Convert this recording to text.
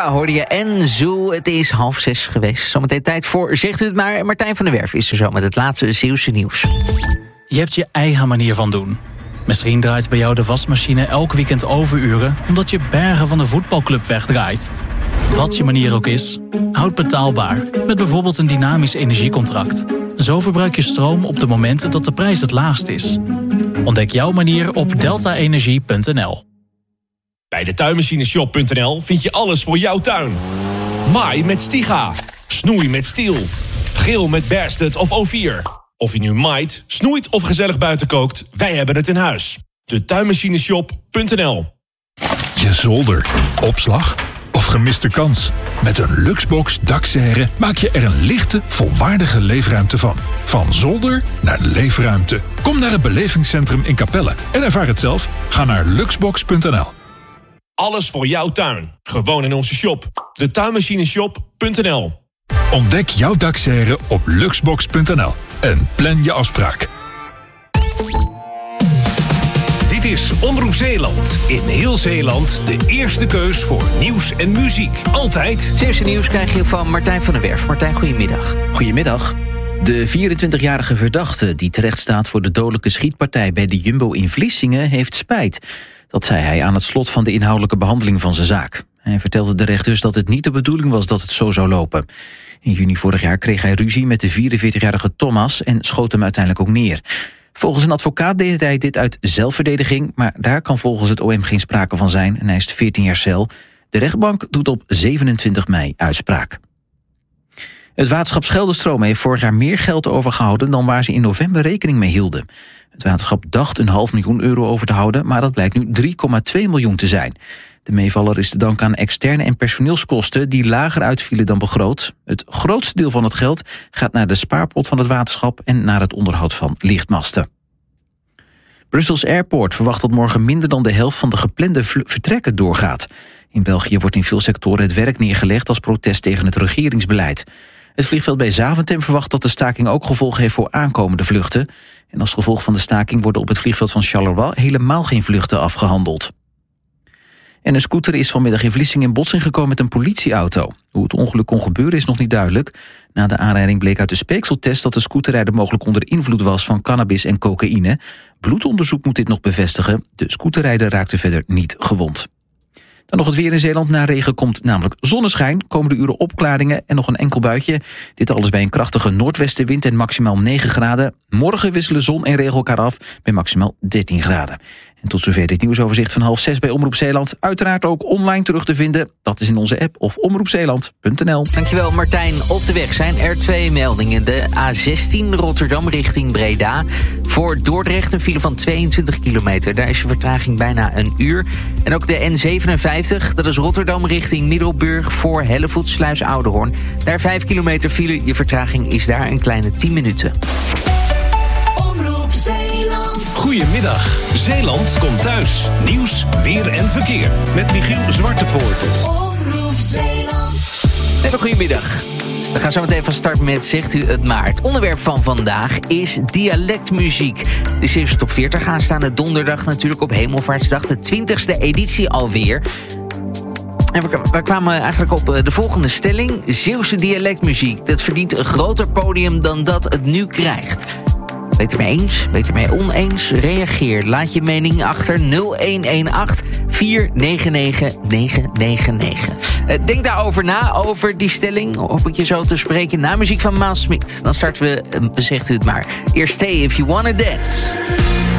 hoorde je en Zoo. Het is 5:30 geweest. Zometeen tijd voor Zegt u het maar. Martijn van der Werf is er zo met het laatste Zeeuwse nieuws. Je hebt je eigen manier van doen. Misschien draait bij jou de wasmachine elk weekend overuren omdat je bergen van de voetbalclub wegdraait. Wat je manier ook is, houd betaalbaar met bijvoorbeeld een dynamisch energiecontract. Zo verbruik je stroom op de momenten dat de prijs het laagst is. Ontdek jouw manier op deltaenergie.nl. Bij de tuinmachineshop.nl vind je alles voor jouw tuin. Maai met Stiga, snoei met Stiel, grill met Bersted of O4. Of je nu maait, snoeit of gezellig buiten kookt, wij hebben het in huis. De tuinmachineshop.nl. Je zolder, opslag of gemiste kans? Met een Luxbox dakserre maak je er een lichte, volwaardige leefruimte van. Van zolder naar leefruimte. Kom naar het belevingscentrum in Capelle en ervaar het zelf. Ga naar luxbox.nl. Alles voor jouw tuin. Gewoon in onze shop. De tuinmachineshop.nl. Ontdek jouw dakserre op luxbox.nl en plan je afspraak. Dit is Omroep Zeeland. In heel Zeeland de eerste keus voor nieuws en muziek. Altijd. Het eerste nieuws krijg je van Martijn van der Werf. Martijn, goedemiddag. Goedemiddag. De 24-jarige verdachte die terecht staat voor de dodelijke schietpartij bij de Jumbo in Vlissingen heeft spijt. Dat zei hij aan het slot van de inhoudelijke behandeling van zijn zaak. Hij vertelde de rechters dat het niet de bedoeling was dat het zo zou lopen. In juni vorig jaar kreeg hij ruzie met de 44-jarige Thomas en schoot hem uiteindelijk ook neer. Volgens een advocaat deed hij dit uit zelfverdediging, maar daar kan volgens het OM geen sprake van zijn en hij is 14 jaar cel. De rechtbank doet op 27 mei uitspraak. Het waterschap Scheldestroom heeft vorig jaar meer geld overgehouden dan waar ze in november rekening mee hielden. Het waterschap dacht €500.000 over te houden, maar dat blijkt nu 3,2 miljoen te zijn. De meevaller is te danken aan externe en personeelskosten die lager uitvielen dan begroot. Het grootste deel van het geld gaat naar de spaarpot van het waterschap en naar het onderhoud van lichtmasten. Brussels Airport verwacht dat morgen minder dan de helft van de geplande vertrekken doorgaat. In België wordt in veel sectoren het werk neergelegd als protest tegen het regeringsbeleid. Het vliegveld bij Zaventem verwacht dat de staking ook gevolgen heeft voor aankomende vluchten. En als gevolg van de staking worden op het vliegveld van Charleroi helemaal geen vluchten afgehandeld. En een scooter is vanmiddag in Vlissingen in botsing gekomen met een politieauto. Hoe het ongeluk kon gebeuren is nog niet duidelijk. Na de aanrijding bleek uit de speekseltest dat de scooterrijder mogelijk onder invloed was van cannabis en cocaïne. Bloedonderzoek moet dit nog bevestigen. De scooterrijder raakte verder niet gewond. Dan nog het weer in Zeeland. Na regen komt namelijk zonneschijn, komende uren opklaringen en nog een enkel buitje. Dit alles bij een krachtige noordwestenwind en maximaal 9 graden. Morgen wisselen zon en regen elkaar af bij maximaal 13 graden. En tot zover dit nieuwsoverzicht van 5:30 bij Omroep Zeeland. Uiteraard ook online terug te vinden. Dat is in onze app of omroepzeeland.nl. Dankjewel Martijn. Op de weg zijn er 2 meldingen. De A16 Rotterdam richting Breda. Voor Dordrecht een file van 22 kilometer. Daar is je vertraging bijna een uur. En ook de N57, dat is Rotterdam richting Middelburg voor Hellevoetsluis Oudehoorn. Daar 5 kilometer file. Je vertraging is daar een kleine 10 minuten. Omroep Zeeland. Goedemiddag. Zeeland komt thuis. Nieuws, weer en verkeer. Met Michiel Zwartepoort. Omroep Zeeland. Hele goedemiddag. We gaan zo meteen van start met Zegt u het maar. Het onderwerp van vandaag is dialectmuziek. De Zeeuwse Top 40 aanstaande donderdag natuurlijk op Hemelvaartsdag. De 20e editie alweer. En we kwamen eigenlijk op de volgende stelling. Zeeuwse dialectmuziek, dat verdient een groter podium dan dat het nu krijgt. Weet er mee eens? Weet er mee oneens? Reageer. Laat je mening achter 0118 499 999. Denk daarover na, over die stelling. Hoop ik je zo te spreken na muziek van Maas Smit. Dan starten we, zegt u het maar. Eerst Stay If You Wanna Dance.